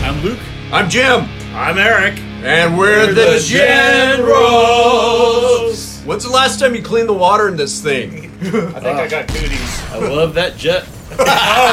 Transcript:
I'm Luke. I'm Jim. I'm Eric. And we're the Generals. When's the last time you cleaned the water in this thing? I think I got cooties. I love that jet. Oh,